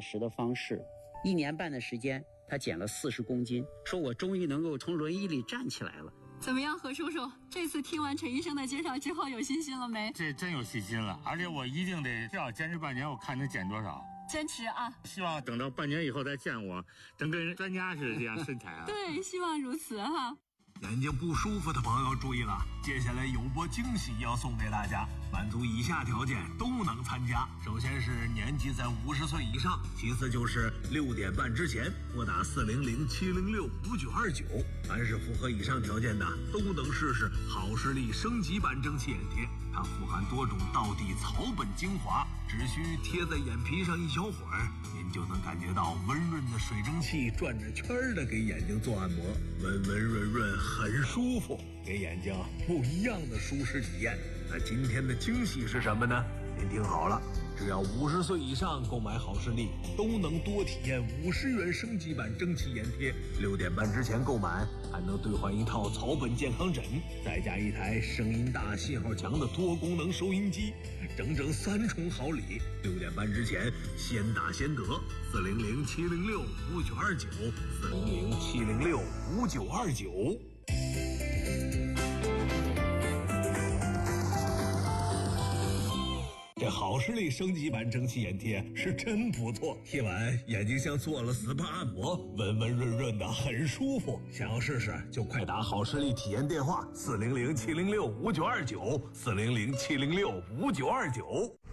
食的方式，1年半的时间，他减了40公斤，说我终于能够从轮椅里站起来了。 怎么样，何叔叔？这次听完陈医生的介绍之后，有信心了没？ 这真有信心了，而且我一定得至少坚持半年，我看能减多少。 坚持啊！ 希望等到半年以后再见我，等跟专家似的这样身材啊！ 对，希望如此哈。 眼睛不舒服的朋友注意了，接下来有波惊喜要送给大家，满足以下条件都能参加。首先是年纪在50岁以上，其次就是6点半之前拨打400-706-5929。凡是符合以上条件的，都能试试好视力升级版蒸汽眼贴。它富含多种道地草本精华，只需贴在眼皮上一小会儿，您就能感觉到温润的水蒸气转着圈的给眼睛做按摩，温温润润，很舒服，给眼睛不一样的舒适体验。那今天的惊喜是什么呢？您听好了，只要50岁以上购买好视力，都能多体验50元升级版蒸汽眼贴。6点半之前购买，还能兑换一套草本健康枕，再加一台声音大、信号强的多功能收音机，整整3重好礼。6点半之前先打先得，400-706-5929，400-706-5929。这好视力升级版蒸汽眼贴是真不错，贴完眼睛像做了 SPA 按摩，温温润润的，很舒服。想要试试就快打好视力体验电话400-706-5929，400-706-5929。